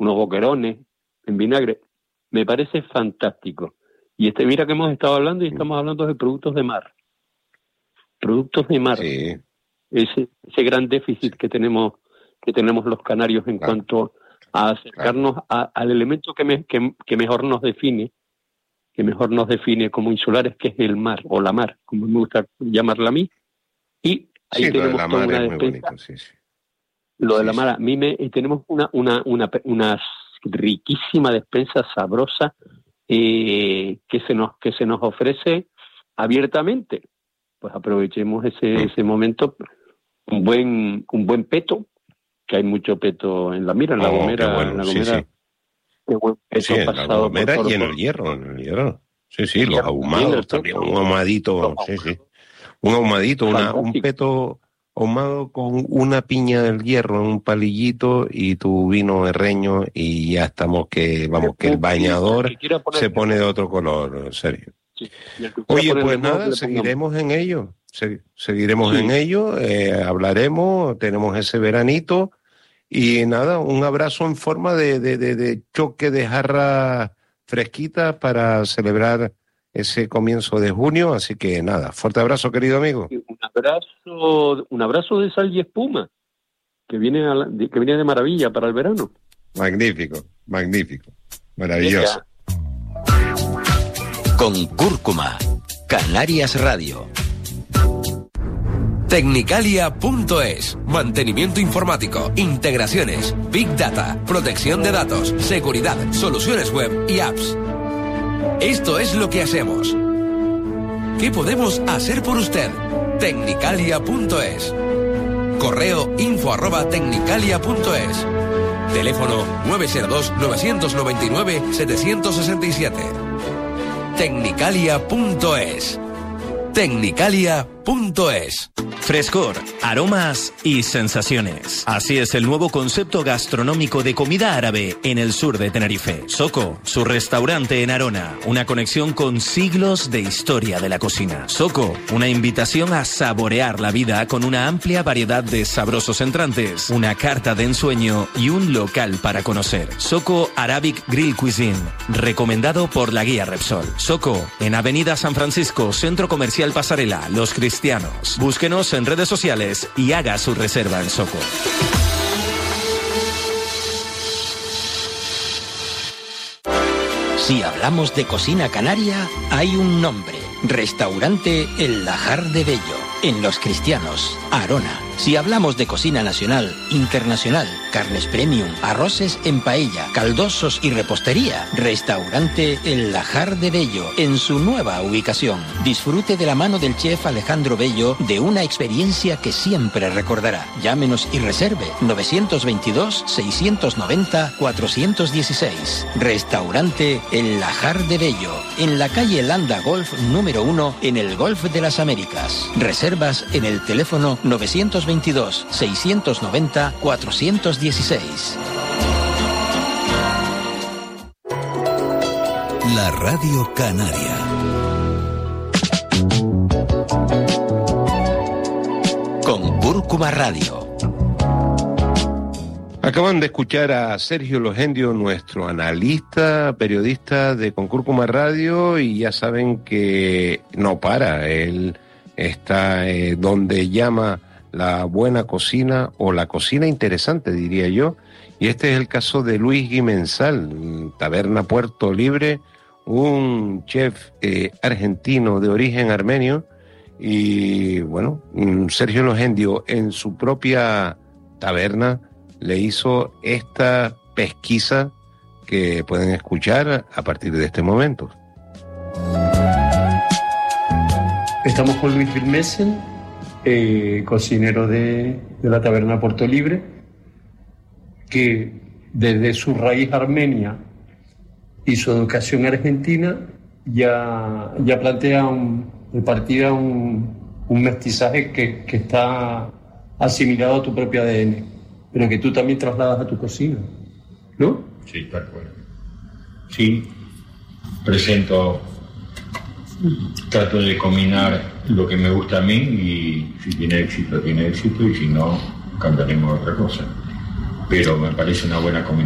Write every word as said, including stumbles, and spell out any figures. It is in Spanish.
unos boquerones en vinagre. Me parece fantástico. Y este, mira que hemos estado hablando y estamos hablando de productos de mar. Productos de mar. Sí. Ese, ese gran déficit que tenemos que tenemos los canarios en Claro. cuanto a acercarnos claro. a, al elemento que, me, que, que mejor nos define, que mejor nos define como insulares, que es el mar, o la mar, como me gusta llamarla a mí. Y ahí sí, tenemos lo de la toda mar una es muy despensa. bonito, sí, sí. Lo de Sí, la mar, a mí me, y tenemos una, una, una, una riquísima despensa sabrosa eh, que se nos, que se nos ofrece abiertamente. Pues aprovechemos ese, Mm. ese momento. Un buen, un buen peto, que hay mucho peto en la mira, en la Oh, gomera, qué bueno, en la sí, gomera. sí. Qué buen peto Sí, en la pasado por gomera todo, y en por- el hierro, en el hierro. Sí, sí, El los hierro, ahumados también, también, el un peto. ahumadito, Los sí, sí. Un ahumadito, una, un Fantástico. peto ahumado con una piña del hierro en un palillito y tu vino herreño y ya estamos que, vamos, que el bañador que quiera poner- se pone de otro color, Sergio. Sí, y el que quiera Oye, ponerle pues modo que nada, le pongamos. seguiremos en ello, se- seguiremos Sí. en ello, eh, hablaremos, tenemos ese veranito y nada, un abrazo en forma de, de, de, de choque de jarra fresquita para celebrar ese comienzo de junio, así que nada, fuerte abrazo, querido amigo. Un abrazo, un abrazo de sal y espuma, que viene, a la- de, que viene de maravilla para el verano. Magnífico, magnífico, maravilloso. Con cúrcuma, Canarias Radio. Tecnicalia punto es. Mantenimiento informático, integraciones, Big Data, protección de datos, seguridad, soluciones web y apps. Esto es lo que hacemos. ¿Qué podemos hacer por usted? Tecnicalia punto es. Correo info arroba tecnicalia punto es. Teléfono nueve cero dos, nueve nueve nueve, siete seis siete. Tecnicalia punto es. Tecnicalia punto es. Frescor, aromas y sensaciones. Así es el nuevo concepto gastronómico de comida árabe en el sur de Tenerife. Soko, su restaurante en Arona, una conexión con siglos de historia de la cocina. Soko, una invitación a saborear la vida con una amplia variedad de sabrosos entrantes, una carta de ensueño y un local para conocer. Soko Arabic Grill Cuisine, recomendado por la guía Repsol. Soko, en Avenida San Francisco, Centro Comercial Pasarela, Los Cristianos. Búsquenos en redes sociales y haga su reserva en Soko. Si hablamos de cocina canaria, hay un nombre. Restaurante El Lajar de Bello, en Los Cristianos, Arona. Si hablamos de cocina nacional, internacional, carnes premium, arroces en paella, caldosos y repostería, Restaurante El Lajar de Bello, en su nueva ubicación. Disfrute de la mano del chef Alejandro Bello de una experiencia que siempre recordará. Llámenos y reserve nueve dos dos, seis nueve cero, cuatro uno seis. Restaurante El Lajar de Bello, en la calle Landa Golf número uno, en el Golf de las Américas. Reservas en el teléfono nueve dos dos, seis nueve cero, cuatro uno seis. La Radio Canaria. Con Cúrcuma Radio. Acaban de escuchar a Sergio Logendio, nuestro analista, periodista de Concúrcuma Radio, y ya saben que no para, él está eh, donde llama la buena cocina o la cocina interesante, diría yo, y este es el caso de Luis Guimensal, Taberna Puerto Libre, un chef eh, argentino de origen armenio, y bueno, Sergio Logendio en su propia taberna le hizo esta pesquisa que pueden escuchar a partir de este momento. Estamos con Luis Guimensal, eh, cocinero de, de la Taberna Puerto Libre, que desde su raíz armenia y su educación argentina ya, ya plantea un, de partida un, un mestizaje que, que está asimilado a tu propio A D N, pero que tú también trasladas a tu cocina, ¿no? Sí, tal cual. Sí, presento, trato de combinar lo que me gusta a mí y si tiene éxito, tiene éxito, y si no, cambiaremos otra cosa. Pero me parece una buena combinación.